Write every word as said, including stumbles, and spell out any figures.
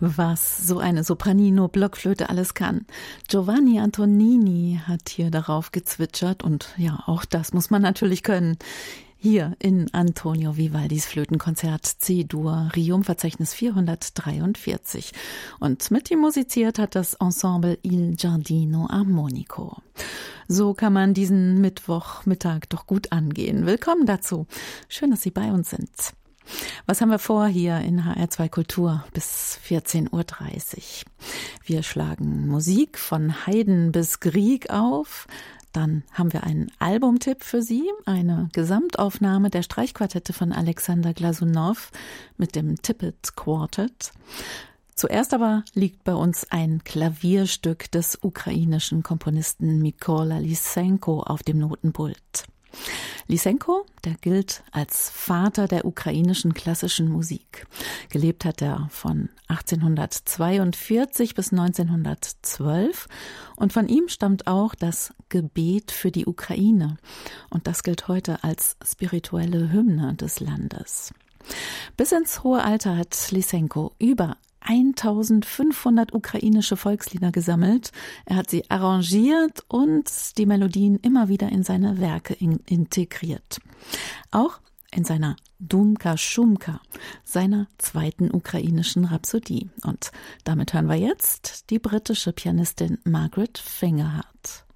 Was so eine Sopranino-Blockflöte alles kann. Giovanni Antonini hat hier darauf gezwitschert und ja, auch das muss man natürlich können. Hier in Antonio Vivaldis Flötenkonzert C-Dur, Rium-Verzeichnis vierhundertdreiundvierzig. Und mit ihm musiziert hat das Ensemble Il Giardino Armonico. So kann man diesen Mittwochmittag doch gut angehen. Willkommen dazu. Schön, dass Sie bei uns sind. Was haben wir vor hier in H R zwei Kultur bis vierzehn Uhr dreißig? Wir schlagen Musik von Haydn bis Grieg auf. Dann haben wir einen Albumtipp für Sie, eine Gesamtaufnahme der Streichquartette von Alexander Glasunow mit dem Tippett Quartet. Zuerst aber liegt bei uns ein Klavierstück des ukrainischen Komponisten Mykola Lysenko auf dem Notenpult. Lysenko, der gilt als Vater der ukrainischen klassischen Musik. Gelebt hat er von achtzehnhundertzweiundvierzig bis neunzehnhundertzwölf und von ihm stammt auch das Gebet für die Ukraine. Und das gilt heute als spirituelle Hymne des Landes. Bis ins hohe Alter hat Lysenko über eintausendfünfhundert ukrainische Volkslieder gesammelt. Er hat sie arrangiert und die Melodien immer wieder in seine Werke in- integriert. Auch in seiner Dumka Shumka, seiner zweiten ukrainischen Rhapsodie. Und damit hören wir jetzt die britische Pianistin Margaret Fingerhart.